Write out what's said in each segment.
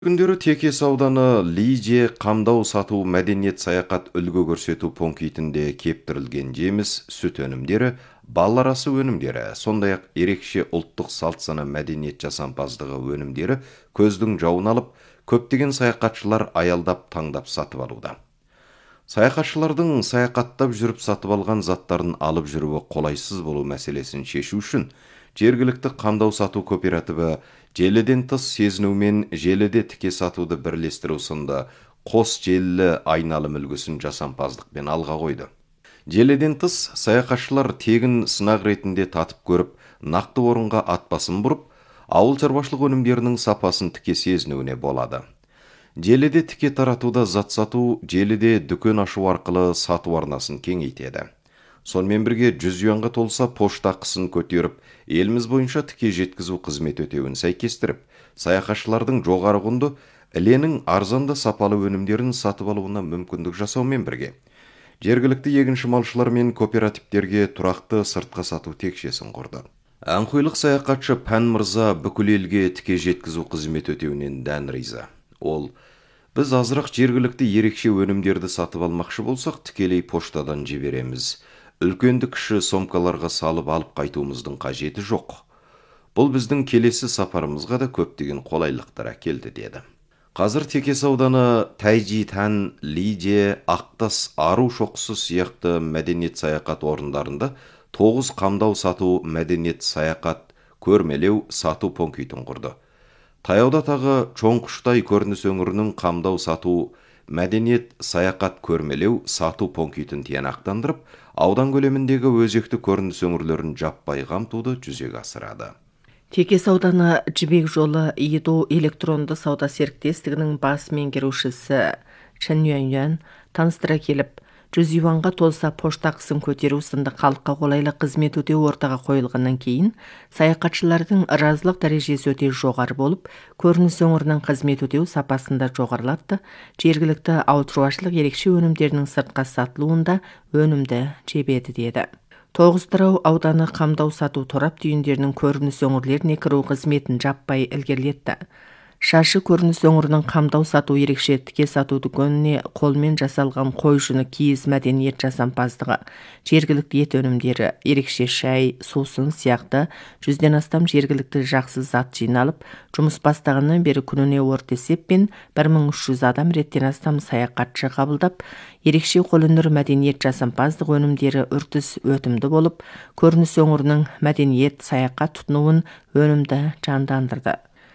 Күндері Текес ауданы Лиже қамдау сату мәдениет саяқат үлгі көрсету пунктінде кептірілген жеміс, сүт өнімдері, бал арасы өнімдері, сондай-ақ ерекше ұлттық салт сана мәдениет жасампаздығы өнімдері көздің жауын алып, көптеген саяхатшылар аялдап таңдап сатып алуда. Саяхатшылардың саяхаттап жүріп сатып алған заттарын алып жүруі қолайсыз болу мәселесін шешу үшін жергілікті қамдау сату кооперативі желіден тыс сезіну мен желіде тіке сатуды бірлестіру сынды қос желілі айналым үлгісін жасампаздықпен алға қойды. Желіден тыс саяхатшылар тегін сынақ ретінде татып көріп, нақты орынға ат басын бұрып, ауыл шаруашылық өнімдерінің сапасын тіке сезінуіне болады. Желіде тіке таратуда зат сату, желіде дүкен ашу арқылы сату арнасын кеңейтеді. Сонымен бірге 100 юанға толса пошта ақысын көтеріп, еліміз бойынша тіке жеткізу қызмет өтеуін сәйкестіріп, саяхатшылардың жоғары құнды іленің арзанды сапалы өнімдерін сатып алуына мүмкіндік жасаумен бірге, жергілікті егінші малшылар мен кооперативтерге тұрақты сыртқа сату текшесін құрды. Аңқойлық саяхатшы Пән мырза бүкіл елге тіке жеткізу қызмет өтеуінен дән риза. Ол: біз азырақ жергілікті ерекше өнімдерді сатып алмақшы болсақ, тікелей поштадан жібереміз. Үлкенді кіші сомкаларға салып алып қайтуымыздың қажеті жоқ. Бұл біздің келесі сапарымызға да көптеген қолайлықтар әкелді, деді. Қазір Текес ауданы Тайжи Тән, Лиже, Ақтас, Ару шоқысы сияқты мәдениет саяқат орындарында 9 қамдау сату мәдениет саяқат көрмелеу сату пунктін құрды. Таяуда тағы Чоңқыштай көрініс өңірінің қамдау сату мәдениет саяқат көрмелеу сату пунктін тиянақтандырып, аудан көлеміндегі өзекті көрініс өңірлерін жаппай қамтуды жүзеге асырады. Текес ауданы Жібек жолы ИДО электронды сауда серіктестігінің бас меңгерушісі Чен Юань таныстыра келіп, 100 юанға толса пошта ақысын көтеру сынды халыққа қолайлы қызмет өтеу ортаға қойылғаннан кейін, саяхатшылардың разылық дәрежесі өте жоғары болып, көрініс өңірінің қызмет өтеу сапасында жоғарылатты, жергілікті ауыл шаруашылық ерекше өнімдерінің сыртқа сатылуында өнімді жебеді, деді. Тоғызтырау ауданы қамдау сату торап түйіндерінің көрініс өңірлеріне кіру қызметін жаппай ілгерілетті. Шашы көрініс өңірінің қамдау сату ерекше тіке сату дүкеніне қолмен жасалған қой жүні, киіз мәдениет жасампаздығы, жергілікті ет өнімдері, ерекше шай, сусын сияқты 100-ден астам жергілікті жақсы зат жиналып, жұмыс бастағаннан бері күніне орта есеппен 1300 адам реттен астам саяхатшы қабылдап, ерекше қолөнер мәдениет жасампаздық өнімдері үрдіс өтімді болып, көрініс өңірінің мәдениет саяхат тұтынуын өнімді жандандырды.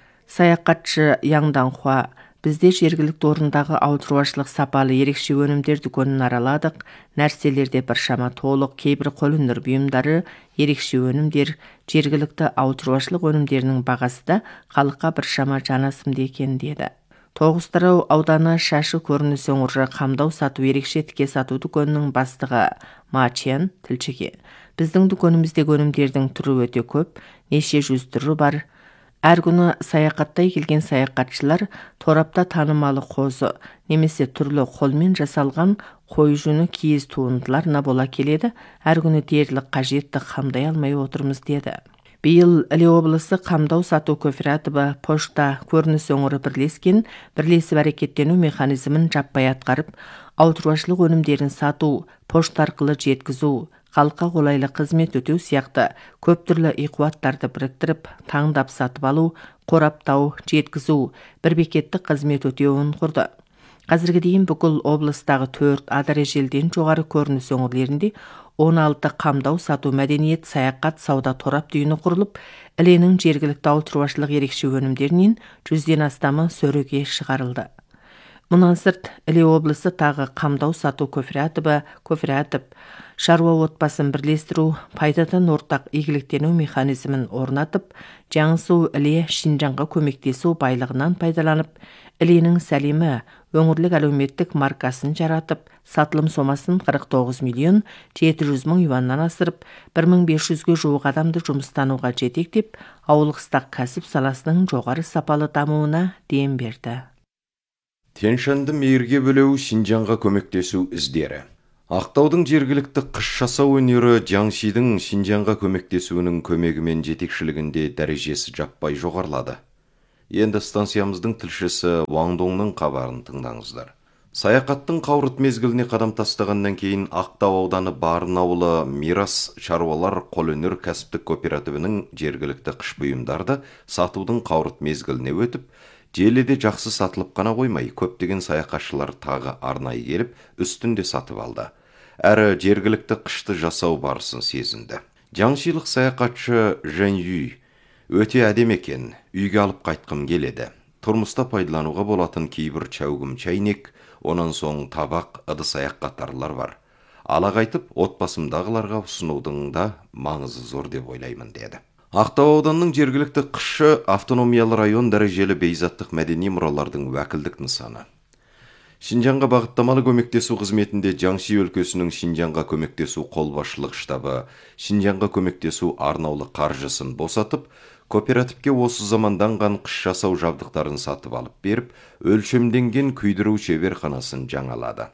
Саяхатшы Яң Данхуа: бізде жергілікті орындағы ауыл шаруашылық сапалы ерекше өнімдер дүкенін араладық, нәрселерде біршама толық, кейбір қолөнер бұйымдары, ерекше өнімдер, жергілікті ауыл шаруашылық өнімдерінің бағасы да халыққа біршама жанасымды екен, деді. Тоғызтырау ауданы Шашы көрініс өңірі қамдау сату ерекше тіке сату дүкенінің бастығы Ма Чен тілшіге: біздің дүкеніміздегі өнімдердің түрі өте көп, неше жүз түрі бар. Әр күні саяхаттай келген саяхатшылар торапта танымалы қозы, немесе түрлі қолмен жасалған қой жүні, киіз туындыларына бола келеді. Әр күні дерлік қажетті қамдай алмай отырмыз, деді. Биыл Іле облысы қамдау сату кооперативі пошта көрініс өңірі бірлесіп әрекеттену механизмін жаппай атқарып, ауыл шаруашылық өнімдерін сату, пошта арқылы жеткізу, халыққа қолайлы қызмет өтеу сияқты көп түрлі иқуаттарды біріктіріп, таңдап сатып алу, қораптау, жеткізу, бір бекеттік қызмет өтеуін құрды. Қазірге дейін бүкіл облыстағы 4 А дәрежелден жоғары көрініс өңірлерінде 16 қамдау сату мәдениет саяхат сауда торап түйіні құрылып, іленің жергілікті ауыл шаруашылық ерекше өнімдерінен 100-ден астамы сөреге шығарылды. Мұнан сырт, Іле облысы тағы қамдау сату кооператив, шаруа отбасын бірлестіру, пайдадан ортақ игіліктену механизмін орнатып, Жаңсу Іле Шинжанға көмектесу байлығынан пайдаланып, Іленің сәлемі өңірлік әлеуметтік маркасын жаратып, сатылым сомасын 49 миллион 700 мың юаннан асырып, 1500-ге жуық адамды жұмыстануға жетектеп, ауылық стақ кәсіп саласының жоғары сапалы дамуына дем берді. Тянь-Шаньды мейірге бөлеу, Шинжанға көмектесу іздері. Ақтаудың жергілікті қыш жасау өнері Jiangxiдің Шинжанға көмектесуінің көмегімен жетекшілігінде дәрежесі жаппай жоғарылады. Енді станциямыздың тілшісі Ваңдоңның хабарын тыңдаңыздар. Саяхаттың қауырт мезгіліне қадам тастағаннан кейін Ақтау ауданы Барын ауылы Мирас шаруалар қолөнер кәсіптік кооперативінің жергілікті қыш бұйымдарды сатудың қауырт мезгіліне өтіп, желіде жақсы сатылып қана қоймай, көптеген саяхатшылар тағы арнайы келіп, үстінде сатып алды. Әрі жергілікті қышты жасау барысын сезінді. Жаңшилық саяхатшы Жэньюй өте әдемі екен, үйге алып қайтқым келеді. Тұрмыста пайдалануға болатын кейбір чәугім чайнек, онан соң табақ, ыдыс-аяқ қатарлар бар. Ала қайтып, отбасымдағыларға ұсынудың да маңызы зор деп ойлаймын деді. Ақтау ауданының жергілікті қысшы автономиялы район дәрежелі бейзаттық мәдени мұралардың уәкілдік нысаны. Шинжанға бағыттамалы көмектесу қызметінде Жаңши өлкесінің Шинжанға көмектесу қолбасшылық штабы Шинжанға көмектесу арнаулы қаржысын босатып, кооперативке осы заманданған қыш жасау жабдықтарын сатып алып беріп, өлшемденген күйдіру шеберханасын жаңалады.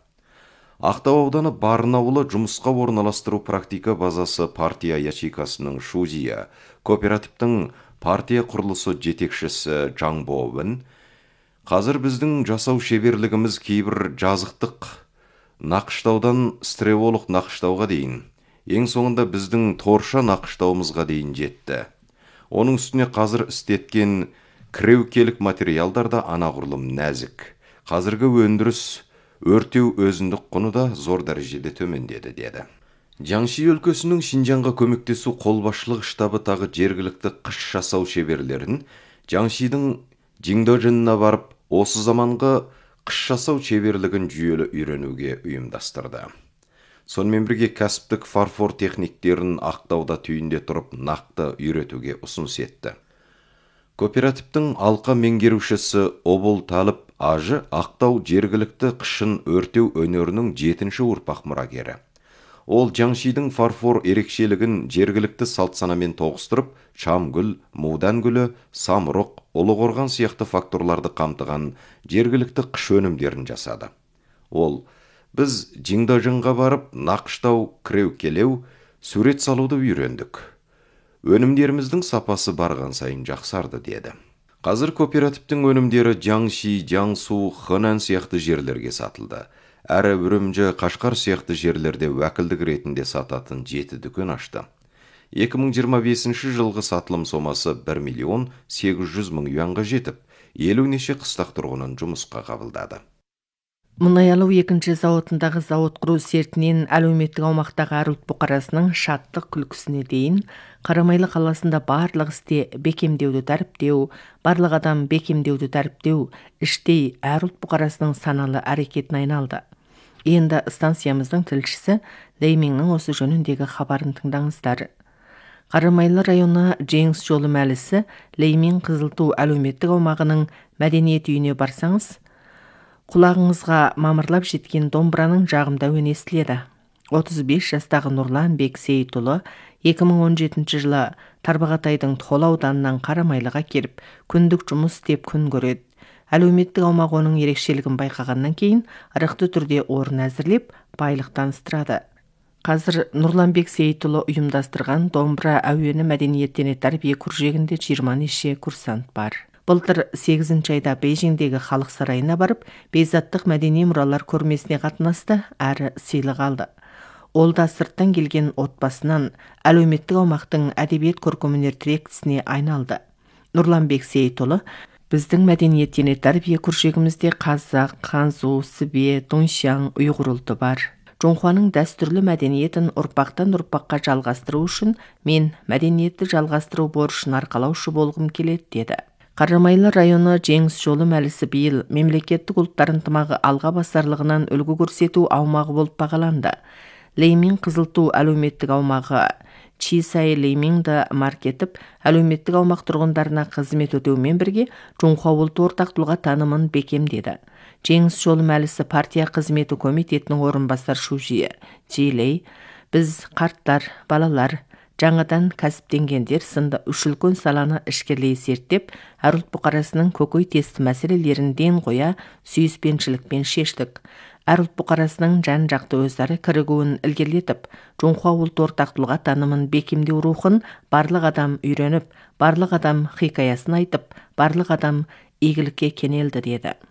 Ақтау ауданы Барын ауылы жұмысқа орналастыру практика базасы партия ячейкасының шузия, кооперативтің партия құрылысы жетекшісі Жаң Боуын, қазір біздің жасау шеберлігіміз кейбір жазықтық нақыштаудан стреволық нақыштауға дейін, ең соңында біздің торша нақыштауымызға дейін жетті. Оның үстіне қазір істеткен кіреукелік материалдарда анағұрлым нәзік. Қазіргі өндіріс өртеу өзіндік құны да зор дәрежеде төмендеді деді. Жаңши өлкесінің Шинжанға көмектесу қолбасшылық штабы тағы жергілікті қыш жасау шеберлерін Жаңшидің Жиңдожинына барып, осы заманғы қыш жасау шеберлігін жүйелі үйренуге ұйымдастырды. Сонымен бірге кәсіптік фарфор техниктерін Ақтауда түйінде тұрып нақты үйретуге ұсыныс етті. Кооперативтің алқа меңгерушісі Обол Талып Ажы Ақтау жергілікті қышын өртеу өнерінің 7-ші ұрпақ мұрагері. Ол Жаңшидің фарфор ерекшелігін жергілікті салт-санамен тоғыстырып, Шамгүл, Мудан гүлі, самұрық, Ұлы-Қорған сияқты факторларды қамтыған жергілікті қыш өнімдерін жасады. Ол біз Жиңдожинға барып, нақыштау, кіреукелеу, сурет салуды үйрендік. Өнімдеріміздің сапасы барған сайын жақсарды деді. Қазір кооперативтің өнімдері Жаңши, Жаңсу, Хэнан сияқты жерлерге сатылды. Әрі Үрімжі, Қашқар сияқты жерлерде уәкілдік ретінде сататын 7 дүкен ашты. 2025 жылғы сатылым сомасы 1.800.000 юанға жетіп, 50 неше қыстақ тұрғынын жұмысқа қабылдады. Мұнай алу екінші зауытындағы зауыт құру сертінен әлеуметтік аумақтағы әр ұлт бұқарасының шаттық күлкісіне дейін Қарамайлы қаласында барлық істе бекемдеуді дәріптеу, барлық адам бекемдеуді дәріптеу, іштей әр ұлт бұқарасының саналы әрекетін айналды. Енді станциямыздың тілшісі Лейминнің осы жөніндегі хабарын тыңдаңыздар. Қарамайлы районы Жеңіс жолы мәлісі Леймин Қызылту әлеуметтік аумағының мәдениет үйіне барсаңыз, құлағыңызға мамырлап жеткен домбыраның жағымда әуені естіледі. 35 жастағы Нұрлан Бексейітұлы 2017 жылы Тарбағатайдың Тола ауданынан Қарамайлыға келіп, күндік жұмыс істеп күн көреді. Әлеуметтік аумақ оның ерекшелігін байқағаннан кейін ырықты түрде орын әзірлеп, байлық таныстырады. Қазір Нұрлан Бексейітұлы ұйымдастырған домбыра әуені мәдениеттене тәрбие күржегінде 20 неше курсант бар. Былтыр 8-ші айда Бейжіңдегі халық сарайына барып, бейзаттық мәдени мұралар көрмесіне қатынасты, әрі сыйлық алды. Ол да сырттан келген отбасынан әлеуметтік аумақтың әдебиет көркемөнер тіректісіне айналды. Нұрлан Бексейітұлы біздің мәдениеттене тәрбие күржегімізде қазақ, ханзу, сібе, доншаң, ұйғыр ұлты бар. Жоңхуаның дәстүрлі мәдениетін ұрпақтан ұрпаққа жалғастыру үшін мен мәдениетті жалғастыру борышын арқалаушы болғым келеді деді. Қарамайлы районы Жеңіс жолы мәлісі биыл мемлекеттік ұлттар ынтымағы алға басарлығынан үлгі көрсету аумағы болып бағаланды. Леймин Қызылту әлеуметтік аумағы Чисай Лейминді маркетіп, әлеуметтік аумақ тұрғындарына қызмет өтеумен бірге Жоңхуа ұлты ортақтылға танымын бекемдеді. Жеңіс жолы мәлісі партия қызметі комитетінің орынбасар шужие Джейлей, біз қарттар, балалар, жаңадан кәсіптенгендер сынды үш үлкен саланы ішкерлей зерттеп, әр ұлт бұқарасының көкей тесті мәселелерін ден қоя, сүйіспеншілікпен шештік. Әр ұлт бұқарасының жан-жақты өздері кірігуін ілгерілетіп, жоңхуа ұлт ортақ тұлға танымын бекемдеу рухын барлық адам үйреніп, барлық адам хикаясын айтып, барлық адам игілікке кенелді деді.